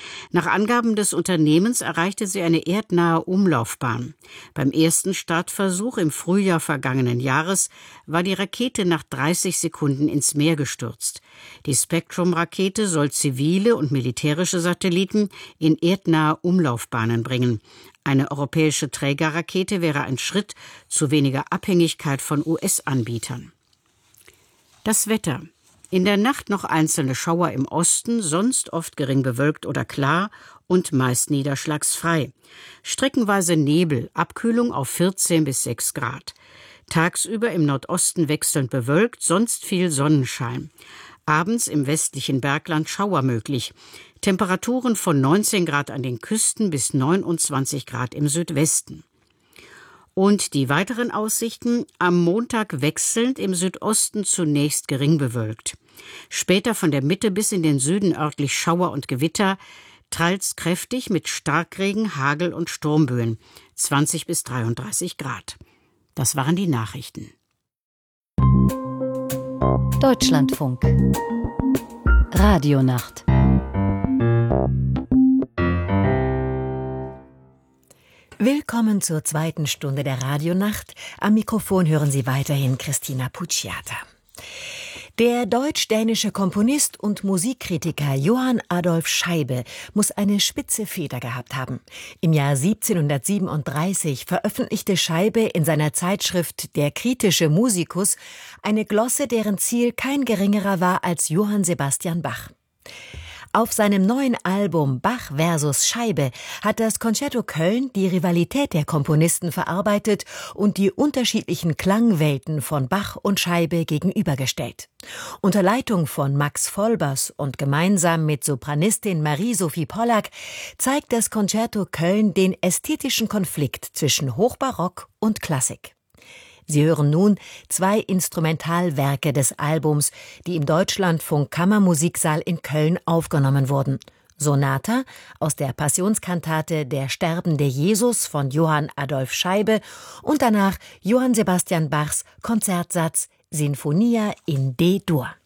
Nach Angaben des Unternehmens erreichte sie eine erdnahe Umlaufbahn. Beim ersten Startversuch im Frühjahr vergangenen Jahres war die Rakete nach 30 Sekunden ins Meer gestürzt. Die Spectrum-Rakete soll zivile und militärische Satelliten in erdnahe Umlaufbahnen bringen. Eine europäische Trägerrakete wäre ein Schritt zu weniger Abhängigkeit von US-Anbietern. Das Wetter. In der Nacht noch einzelne Schauer im Osten, sonst oft gering bewölkt oder klar und meist niederschlagsfrei. Streckenweise Nebel, Abkühlung auf 14 bis 6 Grad. Tagsüber im Nordosten wechselnd bewölkt, sonst viel Sonnenschein. Abends im westlichen Bergland Schauer möglich. Temperaturen von 19 Grad an den Küsten bis 29 Grad im Südwesten. Und die weiteren Aussichten: am Montag wechselnd, im Südosten zunächst gering bewölkt. Später von der Mitte bis in den Süden örtlich Schauer und Gewitter, teils kräftig mit Starkregen, Hagel und Sturmböen, 20 bis 33 Grad. Das waren die Nachrichten. Deutschlandfunk. Radionacht. Willkommen zur zweiten Stunde der Radionacht. Am Mikrofon hören Sie weiterhin Christina Pucciata. Der deutsch-dänische Komponist und Musikkritiker Johann Adolph Scheibe muss eine spitze Feder gehabt haben. Im Jahr 1737 veröffentlichte Scheibe in seiner Zeitschrift Der kritische Musikus eine Glosse, deren Ziel kein geringerer war als Johann Sebastian Bach. Auf seinem neuen Album Bach vs. Scheibe hat das Concerto Köln die Rivalität der Komponisten verarbeitet und die unterschiedlichen Klangwelten von Bach und Scheibe gegenübergestellt. Unter Leitung von Max Volbers und gemeinsam mit Sopranistin Marie-Sophie Pollack zeigt das Concerto Köln den ästhetischen Konflikt zwischen Hochbarock und Klassik. Sie hören nun 2 Instrumentalwerke des Albums, die im Deutschlandfunk Kammermusiksaal in Köln aufgenommen wurden. Sonata aus der Passionskantate Der sterbende Jesus von Johann Adolph Scheibe und danach Johann Sebastian Bachs Konzertsatz Sinfonia in D-Dur.